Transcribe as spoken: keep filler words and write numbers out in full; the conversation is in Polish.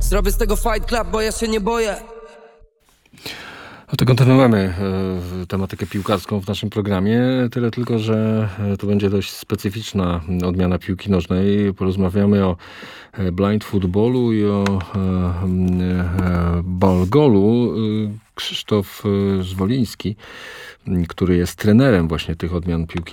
Zrobię z tego fight club, bo ja się nie boję. No to kontynuujemy e, tematykę piłkarską w naszym programie. Tyle tylko, że e, to będzie dość specyficzna odmiana piłki nożnej. Porozmawiamy o e, blind footballu i o e, e, ball-golu. E, Krzysztof e, Zwoliński, który jest trenerem właśnie tych odmian piłki